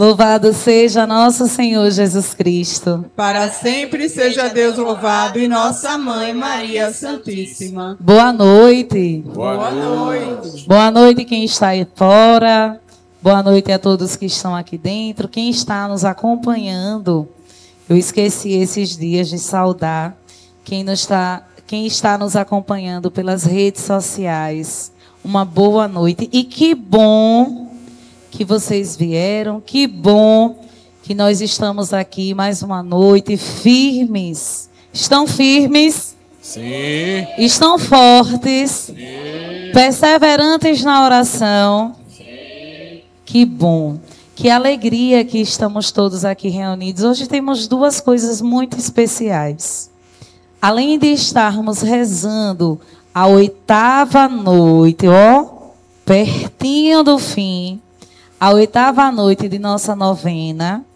Louvado seja nosso Senhor Jesus Cristo. Para sempre seja Deus louvado e nossa Mãe Maria Santíssima. Boa noite. Boa noite. Boa noite quem está aí fora. Boa noite a todos que estão aqui dentro. Quem está nos acompanhando. Eu esqueci esses dias de saudar quem está nos acompanhando pelas redes sociais. Uma boa noite. E que bom que vocês vieram. Que bom que nós estamos aqui mais uma noite firmes. Estão firmes? Sim. Estão fortes? Sim. Perseverantes na oração? Sim. Que bom. Que alegria que estamos todos aqui reunidos. Hoje temos duas coisas muito especiais. Além de estarmos rezando a 8ª noite, pertinho do fim, a 8ª noite de nossa novena,